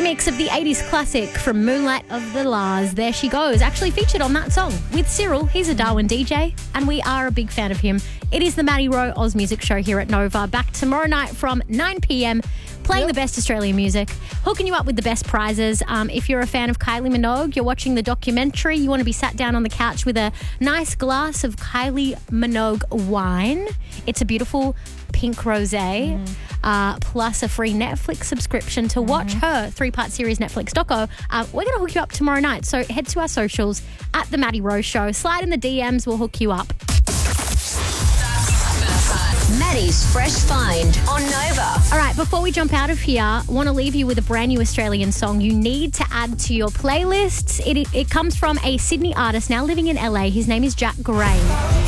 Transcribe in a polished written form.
remix of the 80s classic from Moonlight of the Lars, There She Goes, actually featured on that song with Cyril. He's a Darwin DJ and we are a big fan of him. It is the Maddie Rowe Oz Music Show here at Nova. Back tomorrow night from 9 p.m, playing the best Australian music, hooking you up with the best prizes. If you're a fan of Kylie Minogue, you're watching the documentary, you want to be sat down on the couch with a nice glass of Kylie Minogue wine. It's a beautiful pink rosé, plus a free Netflix subscription to watch her 3-part series Netflix doco. We're going to hook you up tomorrow night, so head to our socials at The Maddie Rowe Show. Slide in the DMs, we'll hook you up. Maddie's Fresh Find on Nova. All right, before we jump out of here, I want to leave you with a brand new Australian song you need to add to your playlists. It comes from a Sydney artist now living in LA. His name is Jack Gray.